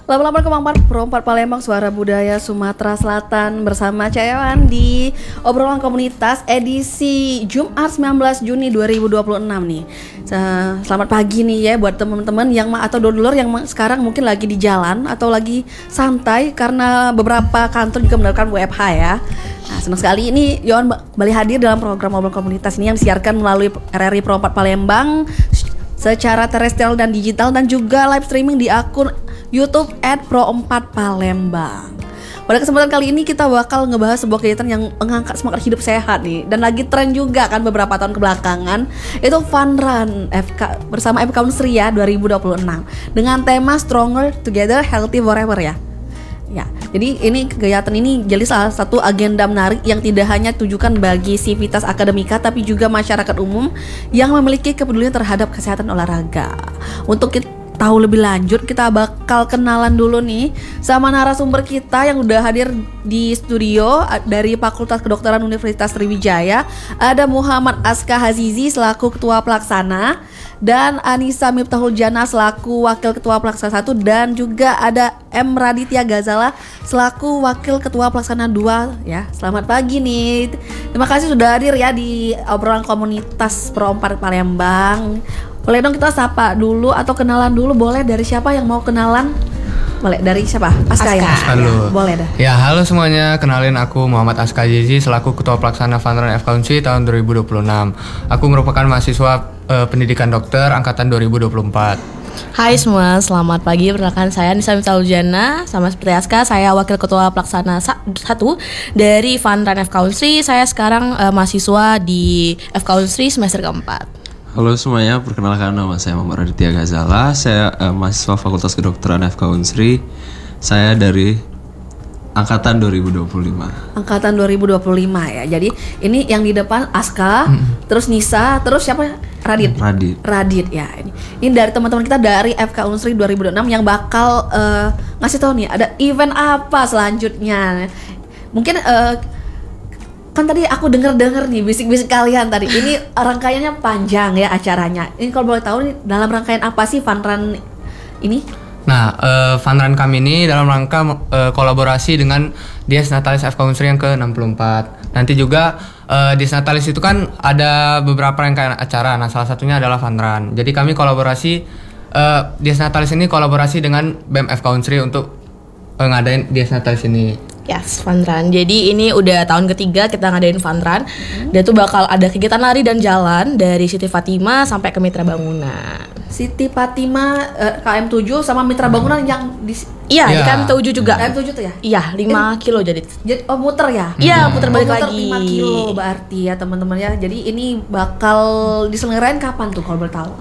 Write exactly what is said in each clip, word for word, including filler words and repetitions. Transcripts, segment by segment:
Lama-lama Kemang Pro empat Palembang, Suara Budaya Sumatera Selatan bersama Cayawan di obrolan komunitas edisi Jumat sembilan belas Juni dua ribu dua puluh enam nih. Selamat pagi nih ya buat teman-teman yang atau dulur yang sekarang mungkin lagi di jalan atau lagi santai karena beberapa kantor juga menerapkan W F H ya. Nah, senang sekali ini Yohan kembali hadir dalam program obrolan komunitas ini yang disiarkan melalui R R I Pro empat Palembang secara terestrial dan digital dan juga live streaming di akun YouTube at Pro empat Palembang. Pada kesempatan kali ini kita bakal ngebahas sebuah kegiatan yang mengangkat semangat hidup sehat nih, dan lagi tren juga kan beberapa tahun kebelakangan, itu Fun Run F K bersama F K Unsri ya dua ribu dua puluh enam dengan tema Stronger Together Healthy Forever ya. Ya, jadi ini kegiatan ini jadi salah satu agenda menarik yang tidak hanya tujukan bagi sivitas akademika tapi juga masyarakat umum yang memiliki kepedulian terhadap kesehatan olahraga. Untuk kita tahu lebih lanjut, kita bakal kenalan dulu nih sama narasumber kita yang udah hadir di studio dari Fakultas Kedokteran Universitas Sriwijaya. Ada Muhammad Aska Hazizi selaku Ketua Pelaksana dan Anissa Miftahul Jannah selaku Wakil Ketua Pelaksana satu, dan juga ada M. Raditya Ghazala selaku Wakil Ketua Pelaksana dua ya. Selamat pagi nih. Terima kasih sudah hadir ya di obrolan komunitas Pro empat Palembang. Boleh dong kita sapa dulu atau kenalan dulu, boleh dari siapa yang mau kenalan? Boleh dari siapa? Aska, Aska. ya? Halo. Boleh dah. Ya, halo semuanya, kenalin aku Muhammad Aska Hazizi selaku Ketua Pelaksana Fun Run F K Unsri tahun dua ribu dua puluh enam. Aku merupakan mahasiswa uh, pendidikan dokter angkatan dua ribu dua puluh empat. Hai semua, selamat pagi. Perkenalkan saya Anissa Miftahul Jannah. Sama seperti Aska, saya Wakil Ketua Pelaksana satu dari Fun Run F K Unsri. Saya sekarang uh, mahasiswa di F K Unsri semester keempat. Halo semuanya, perkenalkan nama saya Muhammad Raditya Ghazala. Saya uh, mahasiswa Fakultas Kedokteran F K Unsri. Saya dari angkatan dua ribu dua puluh lima. Angkatan dua ribu dua puluh lima ya. Jadi ini yang di depan Aska, hmm. terus Nisa, terus siapa? Radit. Radit. Radit ya. Ini, ini dari teman-teman kita dari F K Unsri dua ribu dua puluh enam yang bakal uh, ngasih tahu nih ada event apa selanjutnya. Mungkin uh, kan tadi aku denger-denger nih bisik-bisik kalian tadi. Ini rangkaiannya panjang ya acaranya. Ini kalau boleh tahu nih dalam rangkaian apa sih Fun Run ini? Nah, uh, Fun Run kami ini dalam rangka uh, kolaborasi dengan Dies Natalis F K Unsri yang ke enam puluh empat. Nanti juga uh, Dies Natalis itu kan ada beberapa rangkaian acara. Nah, salah satunya adalah Fun Run. Jadi kami kolaborasi uh, Dies Natalis ini kolaborasi dengan B E M F K Unsri untuk uh, ngadain Dies Natalis ini. Yes, Fun Run. Jadi ini udah tahun ketiga kita ngadain Fun Run. Mm-hmm. Dan itu bakal ada kegiatan lari dan jalan dari Siti Fatima sampai ke Mitra Bangunan. Siti Fatima uh, K M tujuh sama Mitra Bangunan yang di Iya, yeah. Di K M tujuh juga. K M tujuh tuh ya? Iya, lima kilo jadi. Jadi oh muter ya? Iya, hmm. puter balik oh, muter lagi. lima kilo berarti ya teman-teman ya. Jadi ini bakal diselenggarain kapan tuh kalau boleh tahu?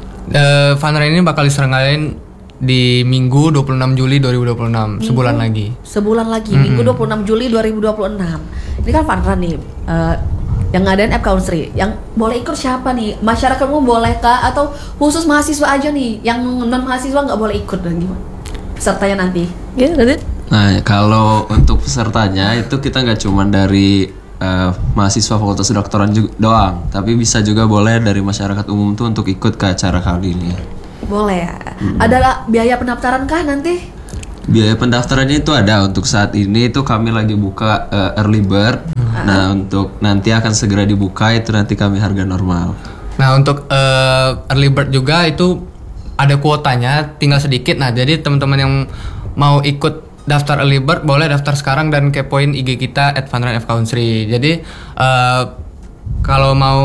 Uh, Fun Run ini bakal diselenggarain di Minggu dua puluh enam Juli dua ribu dua puluh enam, Minggu, sebulan lagi. Sebulan lagi, mm-hmm. Minggu dua puluh enam Juli dua ribu dua puluh enam. Ini kan Fun Run nih, uh, yang ngadain F K Unsri. Yang boleh ikut siapa nih? Masyarakat umum boleh kah? Atau khusus mahasiswa aja nih? Yang non mahasiswa nggak boleh ikut dan gimana? Pesertanya nanti? Ya, yeah, Nah, kalau untuk pesertanya itu kita nggak cuma dari uh, mahasiswa Fakultas Kedokteran juga doang, tapi bisa juga boleh dari masyarakat umum tuh untuk ikut ke acara kali ini. Boleh ya. Hmm. Ada biaya pendaftaran kah nanti? Biaya pendaftarannya itu ada. Untuk saat ini itu kami lagi buka uh, early bird. Hmm. Nah, untuk nanti akan segera dibuka itu nanti kami harga normal. Nah, untuk uh, early bird juga itu ada kuotanya, tinggal sedikit. Nah, jadi teman-teman yang mau ikut daftar early bird boleh daftar sekarang dan kepoin I G kita at Fun Run F K Unsri. Jadi uh, kalau mau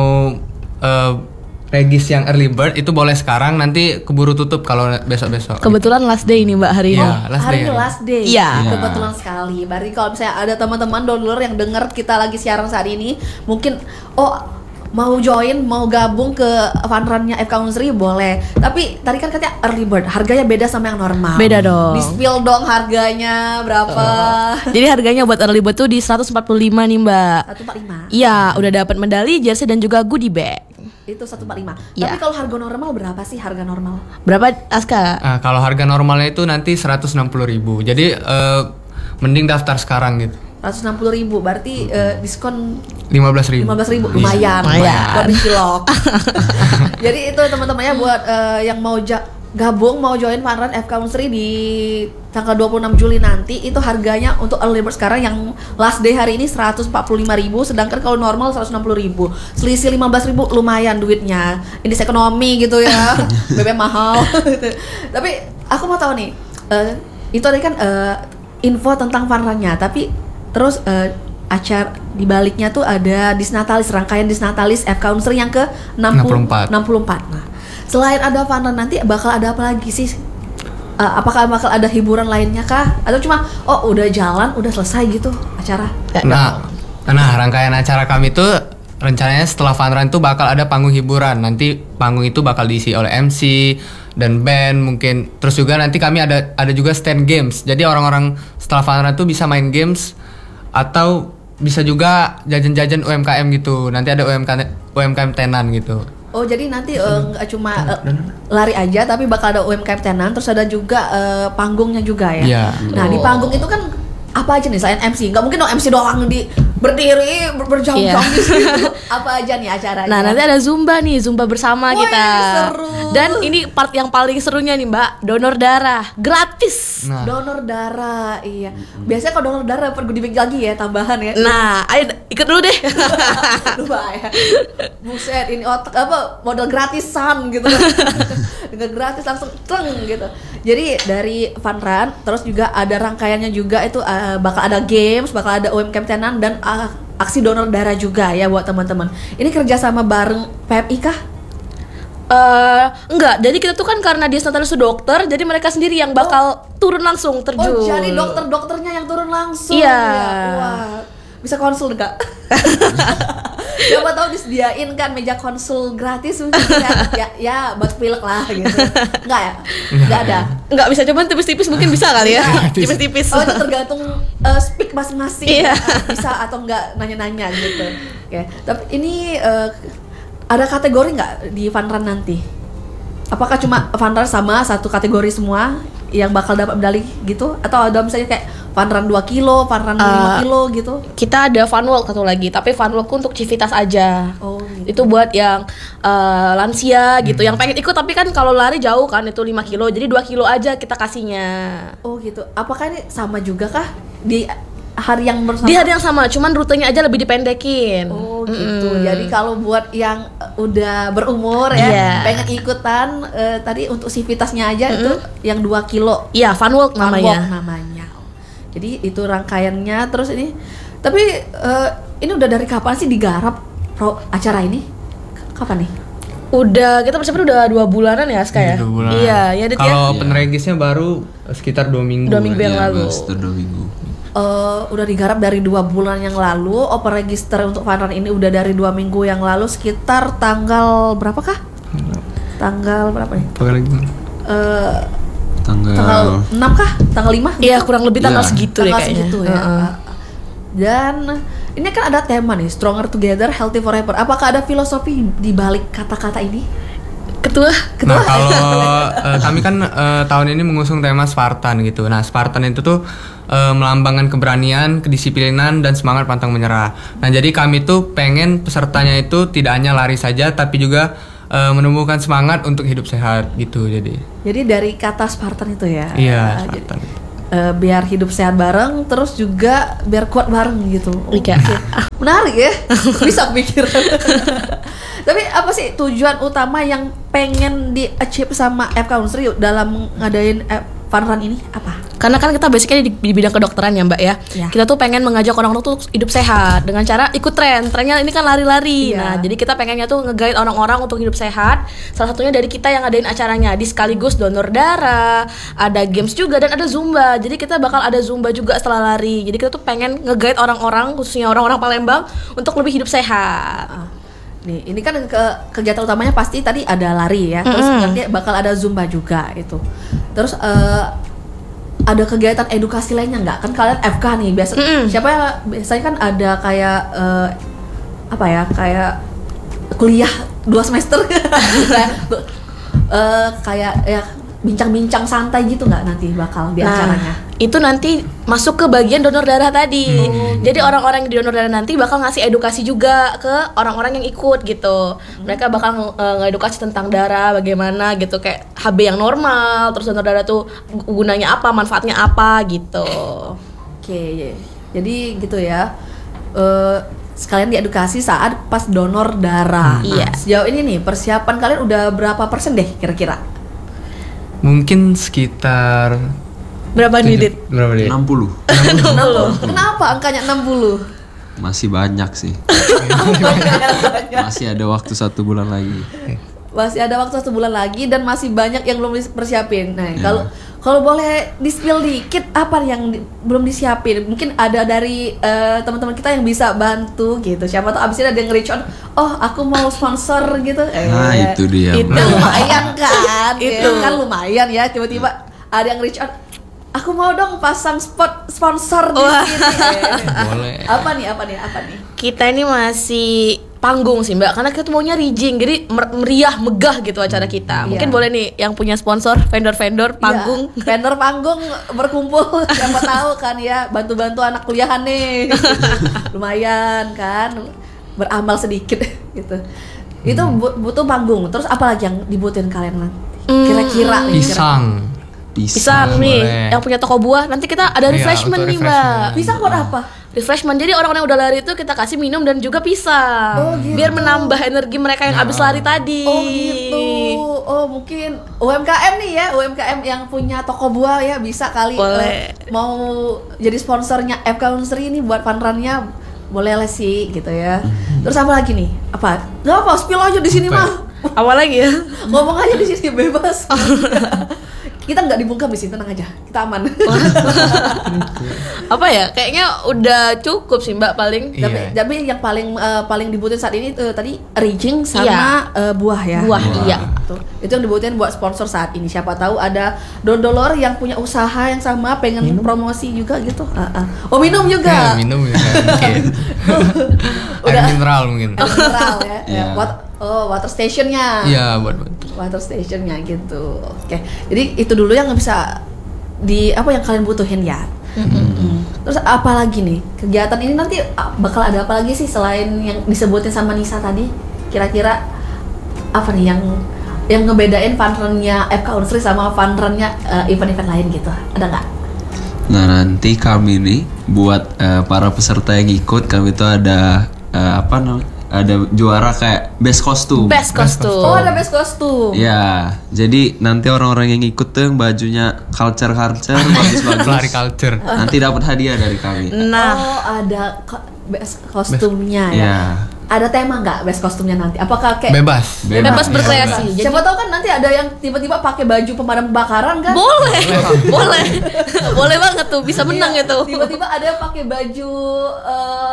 uh, regis yang early bird itu boleh sekarang, nanti keburu tutup kalau besok-besok. Kebetulan last day ini Mbak hari ini. Oh, last hari ini last day. Iya. Yeah. Kebetulan sekali. Berarti kalau misalnya ada teman-teman donor yang dengar kita lagi siaran saat ini, mungkin oh mau join, mau gabung ke Fun Run-nya F K Unsri boleh. Tapi tadi kan katanya early bird, harganya beda sama yang normal. Beda dong. Di-spill dong harganya berapa? Oh. Jadi harganya buat early bird tuh di seratus empat puluh lima nih Mbak. seratus empat puluh lima. Iya, udah dapat medali, jersey dan juga goodie bag. Itu seratus empat puluh lima. Ya. Tapi kalau harga normal berapa sih harga normal? Berapa Aska? Nah, kalau harga normalnya itu nanti seratus enam puluh ribu. Jadi uh, mending daftar sekarang gitu. seratus enam puluh ribu berarti uh, diskon lima belas ribu. lima belas ribu lumayan. Lumayan. Buat cilok. Jadi itu teman-temannya buat uh, yang mau ja- gabung mau join Fun Run F K Unsri di tanggal dua puluh enam Juli nanti, itu harganya untuk early bird sekarang yang last day hari ini seratus empat puluh lima ribu, sedangkan kalau normal seratus enam puluh ribu. Selisih lima belas ribu lumayan duitnya. Ini ekonomi gitu ya. B B M mahal gitu. Tapi aku mau tahu nih, uh, itu tadi kan uh, info tentang Fun Run-nya, tapi terus uh, acara di baliknya tuh ada Disnatalis, rangkaian Disnatalis F K Unsri yang ke enam puluh empat. enam puluh empat. Nah, selain ada Fun Run nanti bakal ada apa lagi sih? Uh, apakah bakal ada hiburan lainnya kah? Atau cuma oh udah jalan, udah selesai gitu acara? Nah, nah rangkaian acara kami itu rencananya setelah Fun Run itu bakal ada panggung hiburan. Nanti panggung itu bakal diisi oleh M C dan band mungkin. Terus juga nanti kami ada ada juga stand games. Jadi orang-orang setelah Fun Run itu bisa main games atau bisa juga jajan-jajan U M K M gitu. Nanti ada U M K M U M K M tenan gitu. Oh jadi nanti nggak uh, cuma uh, lari aja, tapi bakal ada U M K M tenan, terus ada juga uh, panggungnya juga ya. Yeah. Nah oh. Di panggung itu kan apa aja nih selain M C? Nggak mungkin dong M C doang di berdiri ber- berjam-jam yeah. Gitu. Apa aja nih acaranya? Nah nanti ada Zumba nih, Zumba bersama Woy, kita. seru. Dan ini part yang paling serunya nih Mbak, donor darah gratis. Nah. Donor darah, iya. Biasanya kalau donor darah perlu dibagi lagi ya, tambahan ya. Nah, ayo ikut dulu deh. Aduh bahaya. Buset, ini otak apa modal gratisan gitu. Dengan gratis langsung ceng gitu. Jadi dari Fun Run, terus juga ada rangkaiannya juga itu uh, bakal ada games, bakal ada U M K M tenan dan uh, aksi donor darah juga ya buat teman-teman. Ini kerjasama bareng P M I kah? Uh, enggak, jadi kita tuh kan karena dia Disnatalis dokter, jadi mereka sendiri yang bakal oh. turun langsung terjun. Oh, jadi dokter-dokternya yang turun langsung. Iya. Ya? Wah, bisa konsul enggak? Siapa tahu disediain kan meja konsul gratis mungkin ya, ya, ya buat pilek lah gitu. Enggak ya? Enggak ada. Enggak bisa, cuman tipis-tipis mungkin bisa kali ya. Tipis-tipis. Oh, itu tergantung uh, speak masing-masing. Iya. Bisa atau enggak nanya-nanya gitu. Oke, tapi ini uh, ada kategori nggak di Fun Run nanti? Apakah cuma Fun Run sama satu kategori semua yang bakal dapat medali gitu? Atau ada misalnya kayak Fun Run dua kilo, Fun Run uh, lima kilo gitu? Kita ada Fun Walk satu lagi, tapi Fun Walk untuk civitas aja. Oh, gitu. Itu buat yang uh, lansia gitu, hmm. yang pengen ikut tapi kan kalau lari jauh kan itu lima kilo, jadi dua kilo aja kita kasihnya. Oh gitu. Apakah ini sama juga kah di hari yang bersama? Di hari yang sama, cuman rutenya aja lebih dipendekin. Oh gitu. Mm. Jadi kalau buat yang udah berumur ya, yeah. pengen ikutan uh, tadi untuk civitasnya aja mm-hmm. itu yang dua kilo. Iya, yeah, Fun Walk namanya. Fun Walk namanya. Jadi itu rangkaiannya. Terus ini, tapi uh, ini udah dari kapan sih digarap pro acara ini? Kapan nih? Udah, kita persiapan udah dua bulanan ya Ska ya? Dua bulan. Iya, ya kalau ya. Peneregisnya baru sekitar dua minggu. Dua minggu yang ya, lalu. Sekitar dua minggu. Uh, udah digarap dari dua bulan yang lalu. Open register untuk Fun Run ini udah dari dua minggu yang lalu, sekitar tanggal berapa kah? Tanggal berapa nih? Tanggal lagi. Uh, tanggal tanggal enam kah? Tanggal lima? Iya, kurang lebih tanggal ya. segitu tanggal deh kayaknya. Segitu ya. Uh-uh. Dan ini kan ada tema nih, Stronger Together, Healthy Forever. Apakah ada filosofi di balik kata-kata ini? Ketua, Ketua. Nah kalau uh, kami kan uh, tahun ini mengusung tema Spartan gitu. Nah Spartan itu tuh uh, melambangkan keberanian, kedisiplinan dan semangat pantang menyerah. Nah jadi kami tuh pengen pesertanya itu tidak hanya lari saja, tapi juga uh, menumbuhkan semangat untuk hidup sehat gitu. Jadi. Jadi dari kata Spartan itu ya. Iya. Uh, Spartan. Jadi, uh, biar hidup sehat bareng, terus juga biar kuat bareng gitu. Iya. Okay. Menarik ya, bisa pikir. Tapi apa sih tujuan utama yang pengen di achieve sama F K Unsri dalam ngadain Fun Run ini apa? Karena kan kita basicnya di, di bidang kedokteran ya Mbak ya. Ya. Kita tuh pengen mengajak orang-orang tuh hidup sehat dengan cara ikut tren. Trennya ini kan lari-lari. Ya. Nah, jadi kita pengennya tuh nge-guide orang-orang untuk hidup sehat. Salah satunya dari kita yang ngadain acaranya. Di sekaligus donor darah, ada games juga dan ada Zumba. Jadi kita bakal ada Zumba juga setelah lari. Jadi kita tuh pengen nge-guide orang-orang, khususnya orang-orang Palembang untuk lebih hidup sehat. Uh. Nih, ini kan ke, kegiatan utamanya pasti tadi ada lari ya, terus mm-hmm. nanti bakal ada Zumba juga itu. Terus uh, ada kegiatan edukasi lainnya nggak? Kan kalian F K nih, biasa mm-hmm. siapa biasanya kan ada kayak uh, apa ya, kayak kuliah dua semester, uh, kayak ya bincang-bincang santai gitu nggak nanti bakal di acaranya? Itu nanti masuk ke bagian donor darah tadi. Hmm. Jadi orang-orang yang di donor darah nanti bakal ngasih edukasi juga ke orang-orang yang ikut gitu. Mereka bakal uh, ngedukasi tentang darah, bagaimana gitu, kayak H B yang normal, terus donor darah tuh gunanya apa, manfaatnya apa gitu. Oke, jadi gitu ya. Uh, sekalian diedukasi saat pas donor darah. Iya. Nah, sejauh ini nih persiapan kalian udah berapa persen deh kira-kira? Mungkin sekitar Berapa nih, Dit? berapa dia? enam puluh. Kenapa angkanya enam puluh? Masih banyak sih. Masih ada waktu satu bulan lagi. Masih ada waktu satu bulan lagi dan masih banyak yang belum dipersiapin. Nah, Iya. kalau kalau boleh di-spill dikit apa yang di- belum disiapin? Mungkin ada dari eh, teman-teman kita yang bisa bantu gitu. Siapa tahu abis ini ada yang reach on, oh aku mau sponsor gitu. Nah, Eh, itu dia. itu. Kan lumayan kan? Itu. Ya, kan lumayan ya. Tiba-tiba ada yang reach on, aku mau dong pasang spot sponsor di Wah. sini. Eh, Boleh. Apa nih? Apa nih? Apa nih? Kita ini masih panggung sih Mbak, karena kita maunya rigging, jadi mer- meriah, megah gitu acara kita. Mungkin Iya. boleh nih yang punya sponsor, vendor-vendor panggung. Ya, vendor panggung berkumpul, siapa tahu kan ya, bantu-bantu anak kuliahan nih. Lumayan kan, beramal sedikit gitu. Itu bu- butuh panggung. Terus apa lagi yang dibutuhin kalian nanti? Kira-kira nih. Pisang. Pisang Boleh. nih, yang punya toko buah, nanti kita ada Iya, refreshment untuk nih Mbak. refreshment. Pisang buat apa? Refreshment, jadi orang-orang yang udah lari itu kita kasih minum dan juga pisang. Oh, gitu. Biar menambah energi mereka yang habis lari tadi. Oh gitu. Oh mungkin U M K M nih ya, U M K M yang punya toko buah ya bisa kali Boleh. eh, mau jadi sponsornya F K Unsri ini buat fun run-nya boleh lah sih gitu ya. Terus apa lagi nih? Apa? Gak apa, spill aja di sini Apa? mah. Apa lagi ya? Ngomong aja di sini bebas. Kita nggak dibungkam di sini, tenang aja, kita aman. Apa ya? Kayaknya udah cukup sih Mbak paling. Iya. Tapi, tapi yang paling eh, paling dibutuhin saat ini eh, tadi rigging sama eh, buah ya. Buah, iya. Tuh, itu yang dibutuhin buat sponsor saat ini. Siapa tahu ada dondolor yang punya usaha yang sama pengen promosi juga gitu. Ah, ah. Oh minum Ya, juga. minum ya mungkin. Air Udah. mineral mungkin. Air mineral ya. Iya. Wat- oh water stationnya. Iya, buat bantu. Water stationnya gitu. Oke. Jadi itu dulu yang bisa di apa yang kalian butuhin ya. Mm. Terus apa lagi nih kegiatan ini nanti ah, bakal ada apa lagi sih selain yang disebutin sama Nisa tadi? Kira-kira apa nih yang yang ngebedain fun run-nya F K Unsri sama fun run-nya eh, event-event lain gitu? Ada nggak? Nah, nanti kami nih buat eh, para peserta yang ikut, kami tuh ada eh, apa namanya? Ada juara kayak best kostum. Best kostum. Oh ada best kostum. Ya, jadi nanti orang-orang yang ikut tuh yang bajunya culture-culture bagus-bagus. Lari culture. Nanti dapat hadiah dari kami. Nah, Oh ada ko- best kostumnya ya. Ya. Ada tema nggak best kostumnya nanti? Apakah kayak Bebas. bebas Iya, berkreasi. Jadi siapa tahu kan nanti ada yang tiba-tiba pakai baju pemadam kebakaran kan? boleh, boleh, boleh banget tuh, bisa menang Iya, itu. Tiba-tiba ada yang pakai baju eh,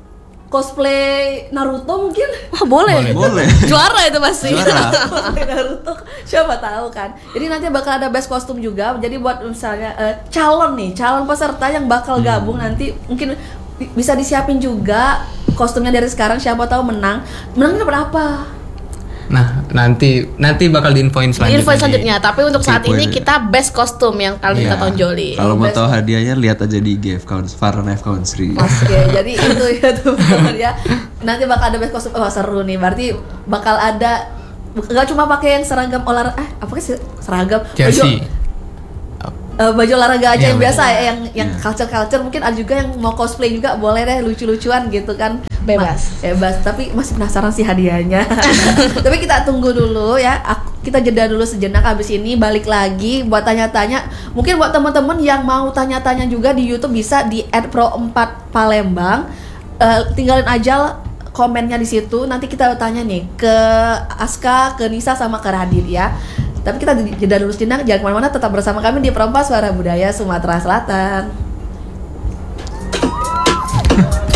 cosplay Naruto mungkin. Wah, boleh. Boleh. Juara itu pasti. Juara. Cosplay Naruto, siapa tahu kan. Jadi nanti bakal ada best kostum juga. Jadi buat misalnya eh, calon nih, calon peserta yang bakal gabung nanti mungkin bi- bisa disiapin juga kostumnya dari sekarang. Siapa tahu menang. Menangnya berapa? Nah, nanti nanti bakal diinfoin selanjutnya. Info selanjutnya, tapi untuk saat Info ini ini. kita best kostum yang kalian kita Iya. tonjoli. Kalau mau Best- tahu hadiahnya lihat aja di I G F Couns, Farhan F Country. Oke, jadi itu ya teman-teman ya. Nanti bakal ada best kostum. Wah seru nih. Berarti bakal ada nggak cuma pakai yang seragam olahraga. Eh, apa sih seragam? Jersey. Eh, baju olahraga aja Iya, yang baju biasa ya, yang yang Iya. culture culture mungkin ada juga yang mau cosplay juga boleh deh lucu-lucuan gitu kan. Bebas. Ma- bebas, tapi masih penasaran sih hadiahnya. Tapi kita tunggu dulu ya. Aku, kita jeda dulu sejenak, habis ini balik lagi buat tanya-tanya. Mungkin buat teman-teman yang mau tanya-tanya juga di YouTube bisa di et pro empat Palembang. Eh, tinggalin aja komennya di situ. Nanti kita tanya nih ke Aska, ke Nisa sama ke Radit ya. Tapi kita jeda dulu sejenak, jangan kemana-mana, tetap bersama kami di Perempat Suara Budaya Sumatera Selatan.